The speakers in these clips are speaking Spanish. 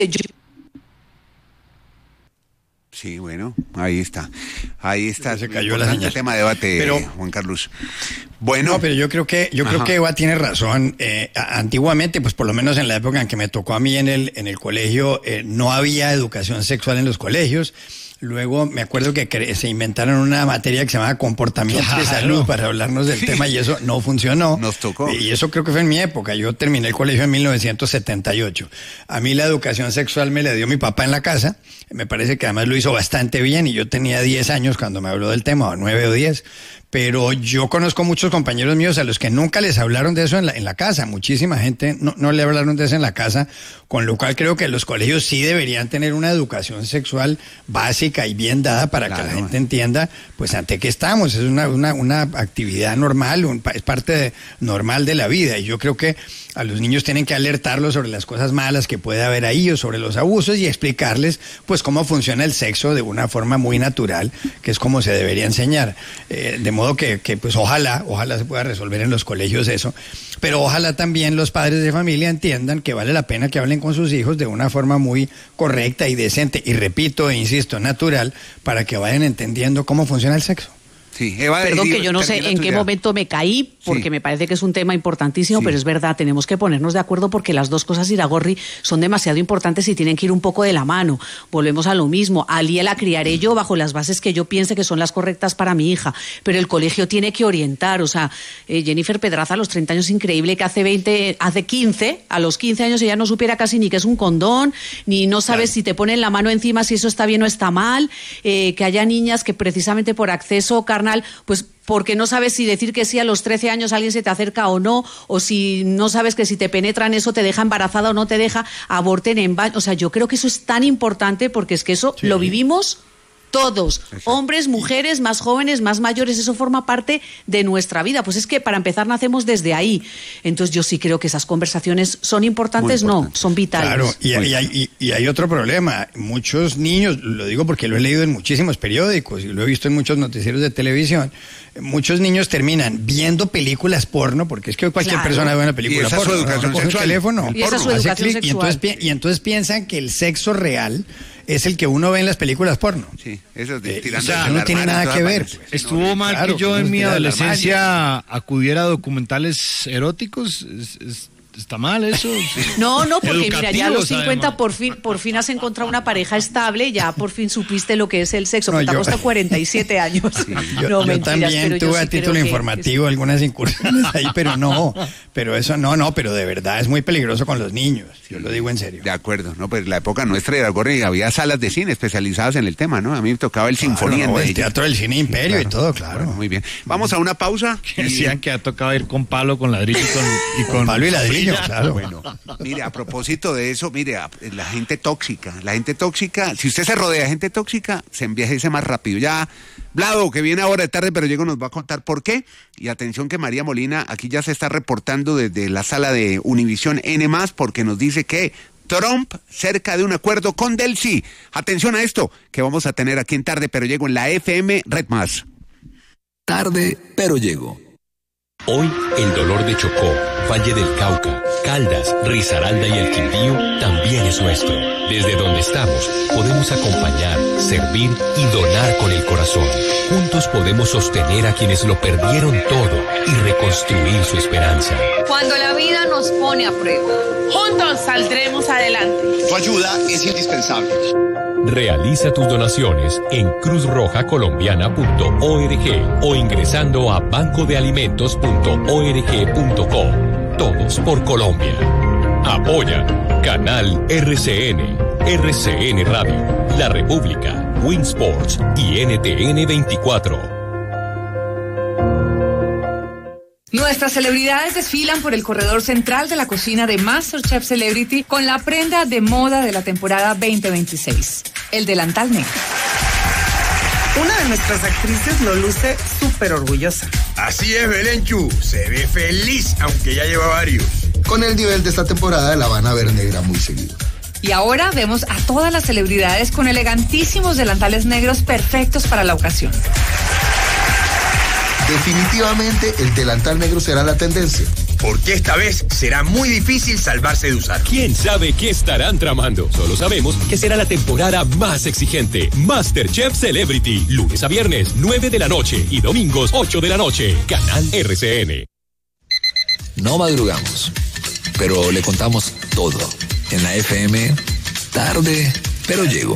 Sí, bueno, ahí está. Se cayó la señal. Tema de debate, pero, Juan Carlos. Bueno. No, pero yo creo que Eva tiene razón. Antiguamente, pues por lo menos en la época en que me tocó a mí en el colegio, no había educación sexual en los colegios. Luego me acuerdo que se inventaron una materia que se llamaba comportamiento de salud para hablarnos del tema y eso no funcionó. Nos tocó. Y eso creo que fue en mi época. Yo terminé el colegio en 1978. A mí la educación sexual me la dio mi papá en la casa. Me parece que además lo hizo bastante bien y yo tenía 10 años cuando me habló del tema, o 9 o 10. Pero yo conozco muchos compañeros míos a los que nunca les hablaron de eso en la casa. Muchísima gente no le hablaron de eso en la casa, con lo cual creo que los colegios sí deberían tener una educación sexual básica y bien dada para que la gente entienda, pues, ante qué estamos. Es una actividad normal, es parte normal de la vida. Y yo creo que a los niños tienen que alertarlos sobre las cosas malas que puede haber ahí o sobre los abusos y explicarles, pues, cómo funciona el sexo de una forma muy natural, que es como se debería enseñar. De modo que pues ojalá se pueda resolver en los colegios eso, pero ojalá también los padres de familia entiendan que vale la pena que hablen con sus hijos de una forma muy correcta y decente, y repito e insisto, natural, para que vayan entendiendo cómo funciona el sexo. Sí, Eva, perdón, que yo no sé en qué momento me caí, porque me parece que es un tema importantísimo, pero es verdad, tenemos que ponernos de acuerdo porque las dos cosas, Iragorri, son demasiado importantes y tienen que ir un poco de la mano. Volvemos a lo mismo. A Lía la criaré yo bajo las bases que yo piense que son las correctas para mi hija, pero el colegio tiene que orientar. O sea, Jennifer Pedraza a los 30 años, increíble que hace 15, a los 15 años ella no supiera casi ni qué es un condón, ni no sabes si te ponen la mano encima si eso está bien o está mal, que haya niñas que precisamente por acceso carnal, pues porque no sabes si decir que sí a los 13 años alguien se te acerca o no, o si no sabes que si te penetran eso te deja embarazada o no te deja, aborten en baño. O sea, yo creo que eso es tan importante porque es que eso lo vivimos todos, hombres, mujeres, más jóvenes, más mayores, eso forma parte de nuestra vida. Pues es que para empezar nacemos desde ahí. Entonces yo sí creo que esas conversaciones son importantes, no, son vitales. Claro, y hay otro problema. Muchos niños, lo digo porque lo he leído en muchísimos periódicos y lo he visto en muchos noticieros de televisión, muchos niños terminan viendo películas porno, porque es que cualquier persona ve una película porno, con su teléfono, y esa es su educación sexual. Y entonces piensan que el sexo real es el que uno ve en las películas porno. Sí, eso es de o sea, no tiene nada que ver. Pues. Estuvo mal que yo en mi adolescencia acudiera a documentales eróticos. ¿Está mal eso? No, porque mira, ya a los 50 además. por fin has encontrado una pareja estable, ya por fin supiste lo que es el sexo, que te ha costado 47 años. Sí, yo también tuve a título informativo algunas incursiones ahí, pero eso pero de verdad es muy peligroso con los niños, yo lo digo en serio. De acuerdo, no, pues la época nuestra de había salas de cine especializadas en el tema, ¿no? A mí me tocaba el Sinfonía. El Teatro del Cine Imperio y todo, claro. Bueno, muy bien. Vamos a una pausa. Decían que ha tocado ir con palo, con ladrillo y con palo y ladrillo. Claro. Bueno, mire, a propósito de eso, mire, la gente tóxica, si usted se rodea de gente tóxica, se envejece más rápido. Ya, Vlado, que viene ahora de tarde, pero Diego nos va a contar por qué. Y atención que María Molina aquí ya se está reportando desde la sala de Univisión N+, porque nos dice que Trump cerca de un acuerdo con Delcy. Atención a esto, que vamos a tener aquí en Tarde, pero Llego en la FM Red Más. Tarde, pero Llego. Hoy, el dolor de Chocó, Valle del Cauca, Caldas, Risaralda y el Quindío también es nuestro. Desde donde estamos, podemos acompañar, servir y donar con el corazón. Juntos podemos sostener a quienes lo perdieron todo y reconstruir su esperanza. Cuando la vida nos pone a prueba, juntos saldremos adelante. Tu ayuda es indispensable. Realiza tus donaciones en cruzrojacolombiana.org o ingresando a bancodealimentos.org.co. Todos por Colombia. Apoya Canal RCN, RCN Radio, La República, Winsports y NTN 24. Nuestras celebridades desfilan por el corredor central de la cocina de MasterChef Celebrity con la prenda de moda de la temporada 2026, el delantal negro. Una de nuestras actrices lo luce súper orgullosa. Así es, Belenchu, se ve feliz, aunque ya lleva varios. Con el nivel de esta temporada la van a ver negra muy seguido. Y ahora vemos a todas las celebridades con elegantísimos delantales negros perfectos para la ocasión. Definitivamente el delantal negro será la tendencia. porque esta vez será muy difícil salvarse de usar. ¿Quién sabe qué estarán tramando? Solo sabemos que será la temporada más exigente. MasterChef Celebrity, lunes a viernes, 9 de la noche y domingos, 8 de la noche. Canal RCN. No madrugamos, pero le contamos todo. En la FM, tarde, pero llego.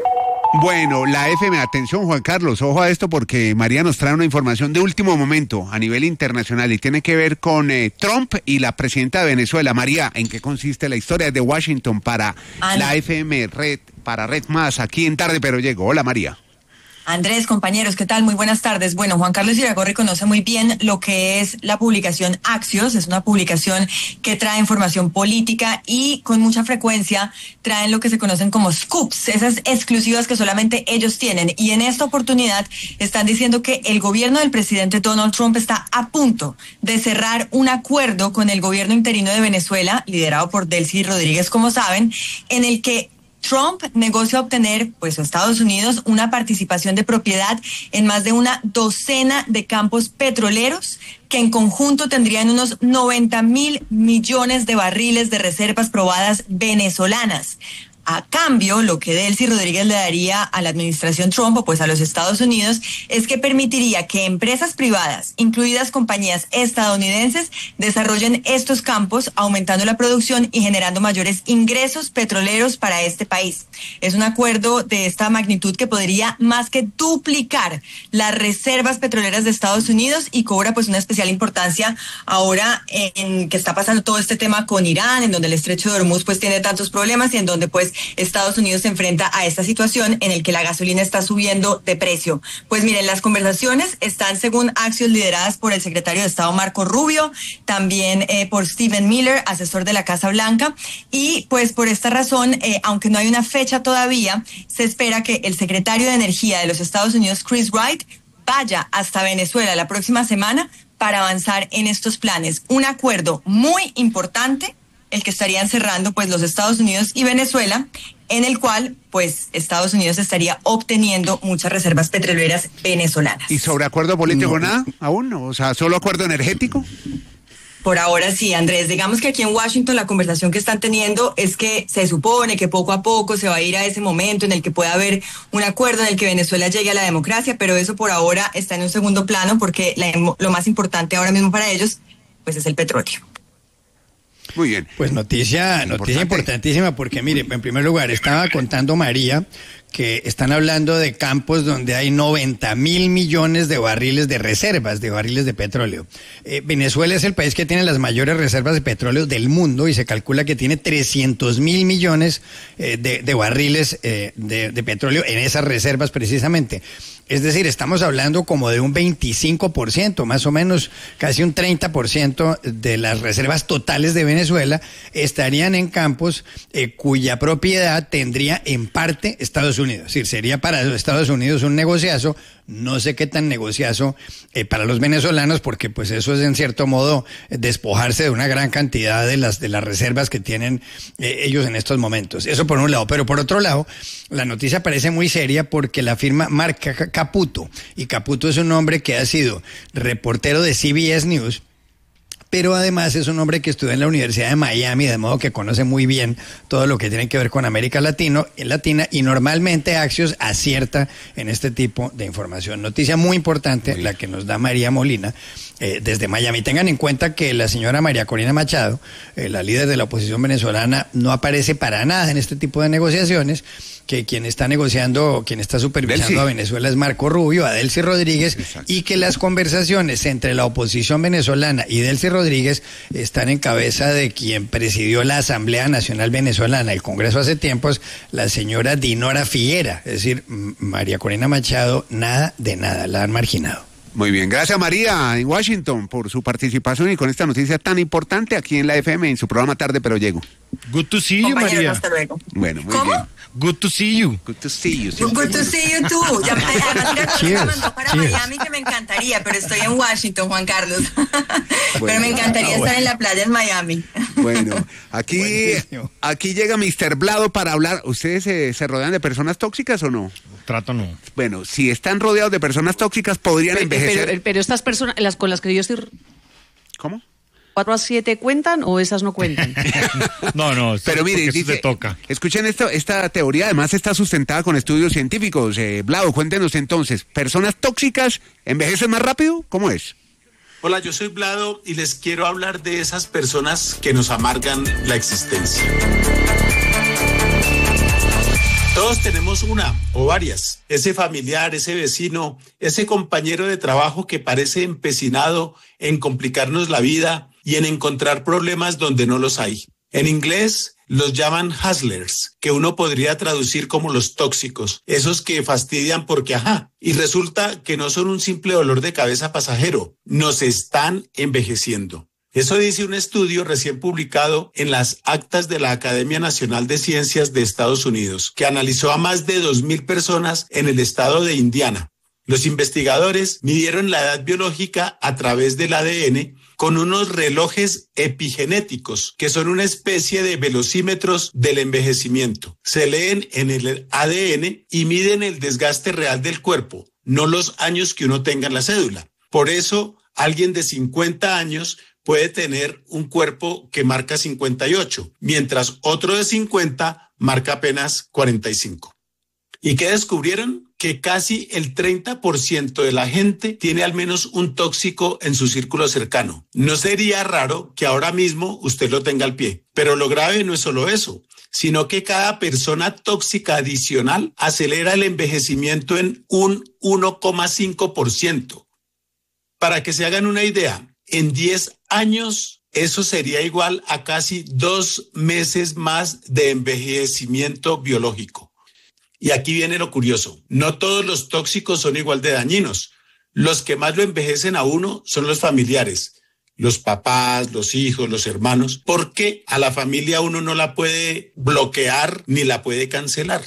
Bueno, la FM, atención Juan Carlos, ojo a esto porque María nos trae una información de último momento a nivel internacional y tiene que ver con Trump y la presidenta de Venezuela. María, ¿en qué consiste la historia de Washington para la FM Red, para Red Más, aquí en Tarde Pero Llego? Hola María. Andrés, compañeros, ¿qué tal? Muy buenas tardes. Bueno, Juan Carlos Iragorri conoce muy bien lo que es la publicación Axios. Es una publicación que trae información política y con mucha frecuencia traen lo que se conocen como scoops, esas exclusivas que solamente ellos tienen. Y en esta oportunidad están diciendo que el gobierno del presidente Donald Trump está a punto de cerrar un acuerdo con el gobierno interino de Venezuela, liderado por Delcy Rodríguez, como saben, en el que Trump negocia obtener, pues, a Estados Unidos una participación de propiedad en más de una docena de campos petroleros que en conjunto tendrían unos 90.000 millones de barriles de reservas probadas venezolanas. A cambio, lo que Delcy Rodríguez le daría a la administración Trump, o pues a los Estados Unidos, es que permitiría que empresas privadas, incluidas compañías estadounidenses, desarrollen estos campos, aumentando la producción y generando mayores ingresos petroleros para este país. Es un acuerdo de esta magnitud que podría más que duplicar las reservas petroleras de Estados Unidos y cobra pues una especial importancia ahora en que está pasando todo este tema con Irán, en donde el estrecho de Hormuz pues tiene tantos problemas y en donde pues Estados Unidos se enfrenta a esta situación en el que la gasolina está subiendo de precio. Pues miren, las conversaciones están según Axios lideradas por el secretario de Estado Marco Rubio, también por Stephen Miller, asesor de la Casa Blanca, y pues por esta razón, aunque no hay una fecha todavía, se espera que el secretario de Energía de los Estados Unidos, Chris Wright, vaya hasta Venezuela la próxima semana para avanzar en estos planes. Un acuerdo muy importante, el que estarían cerrando pues los Estados Unidos y Venezuela, en el cual pues Estados Unidos estaría obteniendo muchas reservas petroleras venezolanas. ¿Y sobre acuerdo político nada aún? O sea, ¿solo acuerdo energético? Por ahora sí, Andrés. Digamos que aquí en Washington la conversación que están teniendo es que se supone que poco a poco se va a ir a ese momento en el que pueda haber un acuerdo en el que Venezuela llegue a la democracia, pero eso por ahora está en un segundo plano porque lo más importante ahora mismo para ellos pues es el petróleo. Muy bien. Pues noticia importantísima porque mire, en primer lugar estaba contando María que están hablando de campos donde hay 90.000 millones de barriles de reservas, de barriles de petróleo. Venezuela es el país que tiene las mayores reservas de petróleo del mundo y se calcula que tiene 300.000 millones de barriles de petróleo en esas reservas precisamente. Es decir, estamos hablando como de un 25%, más o menos casi un 30% de las reservas totales de Venezuela estarían en campos cuya propiedad tendría en parte Estados Unidos. Es decir, sería para los Estados Unidos un negociazo, no sé qué tan negociazo para los venezolanos, porque pues eso es en cierto modo despojarse de una gran cantidad de las reservas que tienen ellos en estos momentos. Eso por un lado, pero por otro lado, la noticia parece muy seria porque la firma Mark Caputo, y Caputo es un hombre que ha sido reportero de CBS News, pero además es un hombre que estudió en la Universidad de Miami, de modo que conoce muy bien todo lo que tiene que ver con América Latina, y normalmente Axios acierta en este tipo de información. Noticia muy importante, la que nos da María Molina desde Miami. Tengan en cuenta que la señora María Corina Machado, la líder de la oposición venezolana, no aparece para nada en este tipo de negociaciones, que quien está negociando, quien está supervisando a Venezuela es Marco Rubio, a Delcy Rodríguez, y que las conversaciones entre la oposición venezolana y Delcy Rodríguez están en cabeza de quien presidió la Asamblea Nacional Venezolana, el Congreso hace tiempos, la señora Dinora Figuera. Es decir, María Corina Machado, nada de nada, la han marginado. Muy bien, gracias María en Washington por su participación y con esta noticia tan importante aquí en la FM en su programa Tarde Pero Llego. Good to see you, María. Hasta luego. Bueno, muy ¿Cómo? bien. Good to see you. Good to see you. Sí. Good to see you too. Ya, además, me mandó para Miami, que me encantaría, pero estoy en Washington, Juan Carlos. Bueno, pero me encantaría estar en la playa en Miami. Bueno, aquí llega Mr. Blado para hablar. ¿Ustedes se rodean de personas tóxicas o no? Trato no. Bueno, si están rodeados de personas tóxicas, podrían envejecer. Pero estas personas, las con las que yo estoy... ¿Cómo? 4 a 7 cuentan o esas no cuentan? No, pero mire, dice, toca. Escuchen esta teoría, además está sustentada con estudios científicos. Vlado, cuéntenos entonces, ¿personas tóxicas envejecen más rápido? ¿Cómo es? Hola, yo soy Vlado y les quiero hablar de esas personas que nos amargan la existencia. Todos tenemos una o varias, ese familiar, ese vecino, ese compañero de trabajo que parece empecinado en complicarnos la vida y en encontrar problemas donde no los hay. En inglés los llaman hustlers, que uno podría traducir como los tóxicos, esos que fastidian porque y resulta que no son un simple dolor de cabeza pasajero, nos están envejeciendo. Eso dice un estudio recién publicado en las actas de la Academia Nacional de Ciencias de Estados Unidos, que analizó a más de 2.000 personas en el estado de Indiana. Los investigadores midieron la edad biológica a través del ADN con unos relojes epigenéticos, que son una especie de velocímetros del envejecimiento. Se leen en el ADN y miden el desgaste real del cuerpo, no los años que uno tenga en la cédula. Por eso, alguien de 50 años puede tener un cuerpo que marca 58, mientras otro de 50 marca apenas 45. ¿Y qué descubrieron? Que casi el 30% de la gente tiene al menos un tóxico en su círculo cercano. No sería raro que ahora mismo usted lo tenga al pie, pero lo grave no es solo eso, sino que cada persona tóxica adicional acelera el envejecimiento en un 1,5%. Para que se hagan una idea, en 10 años eso sería igual a casi 2 meses más de envejecimiento biológico. Y aquí viene lo curioso, no todos los tóxicos son igual de dañinos. Los que más lo envejecen a uno son los familiares, los papás, los hijos, los hermanos, porque a la familia uno no la puede bloquear ni la puede cancelar.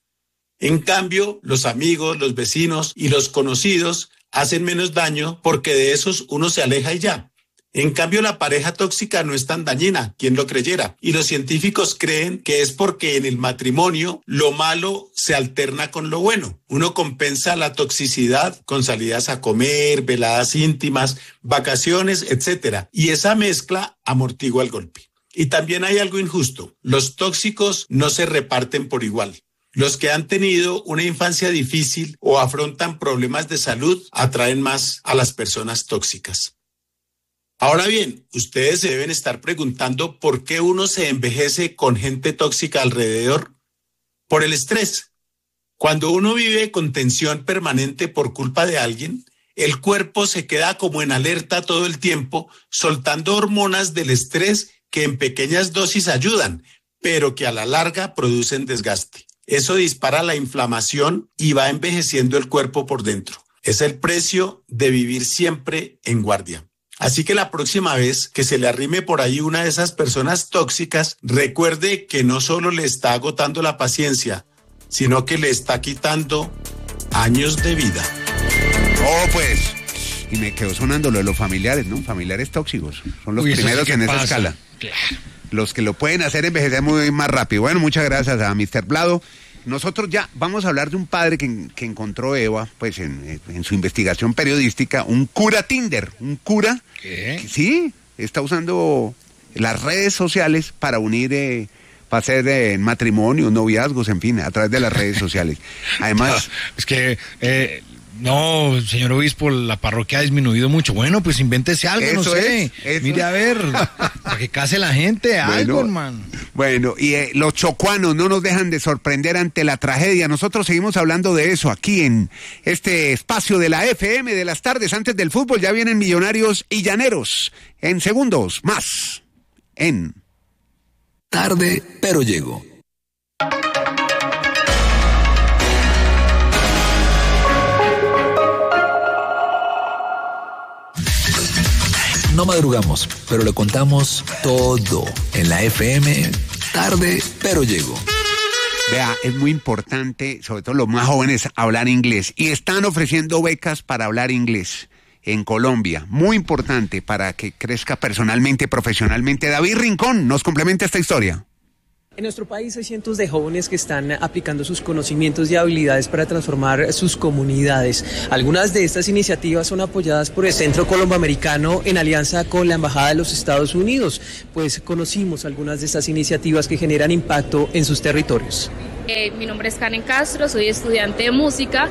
En cambio, los amigos, los vecinos y los conocidos hacen menos daño porque de esos uno se aleja y ya. En cambio, la pareja tóxica no es tan dañina, quien lo creyera. Y los científicos creen que es porque en el matrimonio lo malo se alterna con lo bueno. Uno compensa la toxicidad con salidas a comer, veladas íntimas, vacaciones, etc. Y esa mezcla amortigua el golpe. Y también hay algo injusto. Los tóxicos no se reparten por igual. Los que han tenido una infancia difícil o afrontan problemas de salud atraen más a las personas tóxicas. Ahora bien, ustedes se deben estar preguntando por qué uno se envejece con gente tóxica alrededor. Por el estrés. Cuando uno vive con tensión permanente por culpa de alguien, el cuerpo se queda como en alerta todo el tiempo, soltando hormonas del estrés que en pequeñas dosis ayudan, pero que a la larga producen desgaste. Eso dispara la inflamación y va envejeciendo el cuerpo por dentro. Es el precio de vivir siempre en guardia. Así que la próxima vez que se le arrime por ahí una de esas personas tóxicas, recuerde que no solo le está agotando la paciencia, sino que le está quitando años de vida. Oh, pues, y me quedó sonando lo de los familiares, ¿no? Familiares tóxicos, son los primeros en esa escala. Claro. Los que lo pueden hacer envejecer muy más rápido. Bueno, muchas gracias a Mr. Vlado. Nosotros ya vamos a hablar de un padre que encontró Eva, pues en su investigación periodística, un cura Tinder, un cura que sí, está usando las redes sociales para unir, para hacer matrimonios, noviazgos, en fin, a través de las redes sociales. Además... No, es que... No, señor obispo, la parroquia ha disminuido mucho. Bueno, pues invéntese algo, no sé. Mire a ver, para que case la gente, algo, hermano. Bueno, y los chocuanos no nos dejan de sorprender ante la tragedia. Nosotros seguimos hablando de eso aquí en este espacio de la FM de las tardes. Antes del fútbol ya vienen Millonarios y Llaneros. En segundos, más en... Tarde, pero llego. No madrugamos, pero le contamos todo en la FM. Tarde, pero llego. Vea, es muy importante, sobre todo los más jóvenes, hablar inglés. Y están ofreciendo becas para hablar inglés en Colombia. Muy importante para que crezca personalmente, profesionalmente. David Rincón nos complementa esta historia. En nuestro país hay cientos de jóvenes que están aplicando sus conocimientos y habilidades para transformar sus comunidades. Algunas de estas iniciativas son apoyadas por el Centro Colomboamericano en alianza con la Embajada de los Estados Unidos, pues conocimos algunas de estas iniciativas que generan impacto en sus territorios. Mi nombre es Karen Castro, soy estudiante de música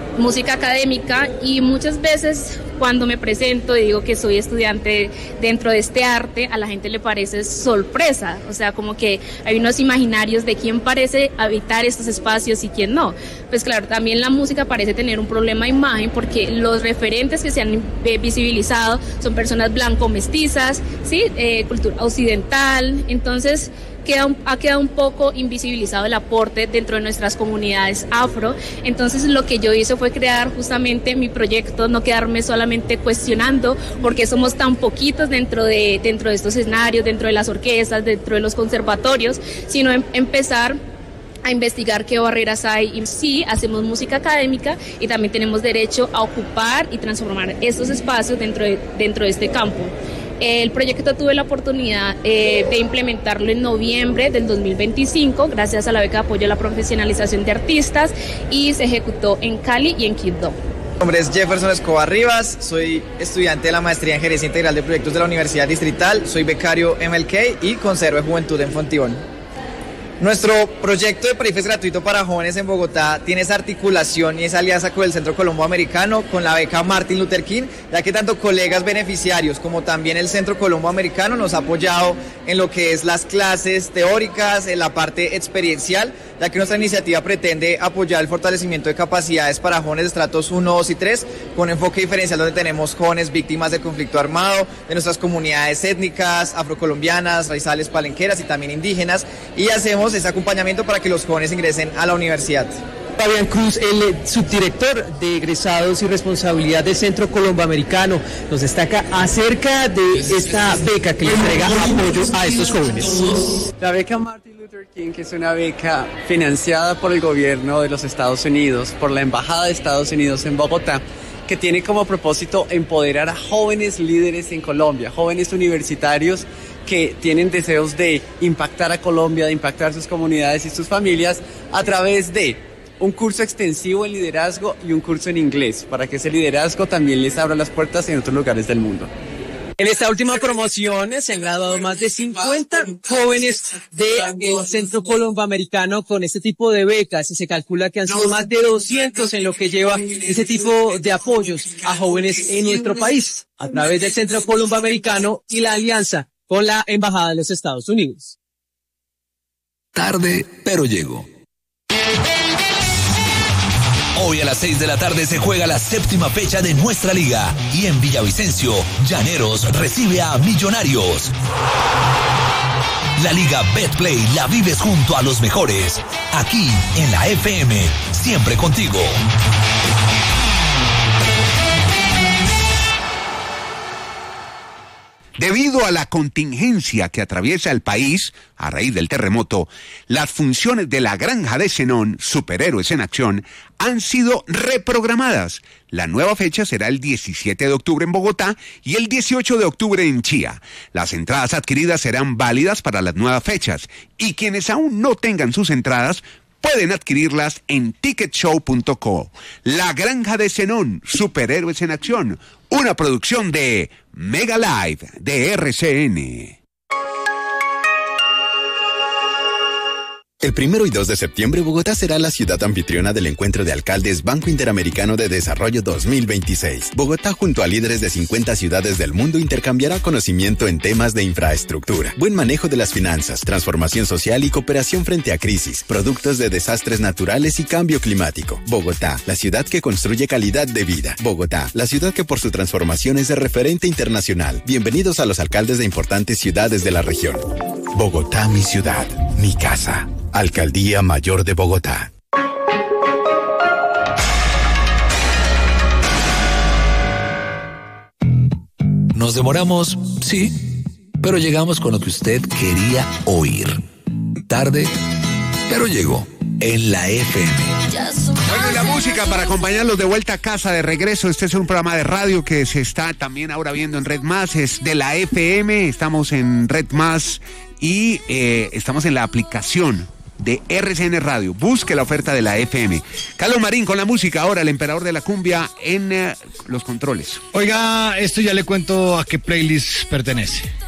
académica, y muchas veces cuando me presento y digo que soy estudiante dentro de este arte, a la gente le parece sorpresa, o sea, como que hay unos imaginarios de quién parece habitar estos espacios y quién no. Pues claro, también la música parece tener un problema de imagen porque los referentes que se han visibilizado son personas blanco-mestizas, ¿sí? Cultura occidental, entonces ha quedado un poco invisibilizado el aporte dentro de nuestras comunidades afro. Entonces lo que yo hice fue crear justamente mi proyecto, no quedarme solamente cuestionando por qué somos tan poquitos dentro de estos escenarios, dentro de las orquestas, dentro de los conservatorios, sino empezar a investigar qué barreras hay. Y sí, hacemos música académica y también tenemos derecho a ocupar y transformar estos espacios dentro de este campo. El proyecto tuve la oportunidad de implementarlo en noviembre del 2025 gracias a la beca de apoyo a la profesionalización de artistas, y se ejecutó en Cali y en Quibdó. Mi nombre es Jefferson Escobar Rivas, soy estudiante de la maestría en Gerencia Integral de Proyectos de la Universidad Distrital, soy becario MLK y consejero de Juventud en Fontibón. Nuestro proyecto de Perifes gratuito para jóvenes en Bogotá tiene esa articulación y esa alianza con el Centro Colomboamericano, con la beca Martin Luther King, ya que tanto colegas beneficiarios como también el Centro Colomboamericano nos ha apoyado en lo que es las clases teóricas, en la parte experiencial, ya que nuestra iniciativa pretende apoyar el fortalecimiento de capacidades para jóvenes de estratos 1, 2 y 3, con enfoque diferencial donde tenemos jóvenes víctimas de conflicto armado, de nuestras comunidades étnicas, afrocolombianas, raizales, palenqueras y también indígenas, y hacemos ese acompañamiento para que los jóvenes ingresen a la universidad. Fabián Cruz, el subdirector de egresados y responsabilidad del Centro Colomboamericano, nos destaca acerca de esta beca que le entrega apoyo a estos jóvenes. La beca Martin Luther King, que es una beca financiada por el gobierno de los Estados Unidos, por la Embajada de Estados Unidos en Bogotá, que tiene como propósito empoderar a jóvenes líderes en Colombia, jóvenes universitarios que tienen deseos de impactar a Colombia, de impactar sus comunidades y sus familias a través de un curso extensivo en liderazgo y un curso en inglés, para que ese liderazgo también les abra las puertas en otros lugares del mundo. En esta última promoción se han graduado más de 50 jóvenes del Centro Colomboamericano con este tipo de becas, y se calcula que han sido más de 200 en lo que lleva este tipo de apoyos a jóvenes en nuestro país, a través del Centro Colomboamericano y la alianza con la Embajada de los Estados Unidos. Tarde, pero llego. Hoy a las 6 de la tarde se juega la 7ª fecha de nuestra liga y en Villavicencio, Llaneros recibe a Millonarios. La Liga Betplay la vives junto a los mejores, aquí en la FM, siempre contigo. Debido a la contingencia que atraviesa el país a raíz del terremoto, las funciones de la Granja de Zenón, Superhéroes en Acción, han sido reprogramadas. La nueva fecha será el 17 de octubre en Bogotá y el 18 de octubre en Chía. Las entradas adquiridas serán válidas para las nuevas fechas y quienes aún no tengan sus entradas pueden adquirirlas en ticketshow.co. La Granja de Zenón, Superhéroes en Acción, una producción de Mega Live de RCN. El 1 y 2 de septiembre, Bogotá será la ciudad anfitriona del Encuentro de Alcaldes Banco Interamericano de Desarrollo 2026. Bogotá, junto a líderes de 50 ciudades del mundo, intercambiará conocimiento en temas de infraestructura, buen manejo de las finanzas, transformación social y cooperación frente a crisis, productos de desastres naturales y cambio climático. Bogotá, la ciudad que construye calidad de vida. Bogotá, la ciudad que por su transformación es de referente internacional. Bienvenidos a los alcaldes de importantes ciudades de la región. Bogotá, mi ciudad, mi casa. Alcaldía Mayor de Bogotá. Nos demoramos, sí, pero llegamos con lo que usted quería oír. Tarde, pero llegó en la FM. Bueno, y la música para acompañarlos de vuelta a casa, de regreso. Este es un programa de radio que se está también ahora viendo en Red Más, es de la FM, estamos en Red Más y estamos en la aplicación de RCN Radio. Busque la oferta de la FM. Carlos Marín con la música, ahora el emperador de la cumbia en los controles. Oiga, esto ya le cuento a qué playlist pertenece.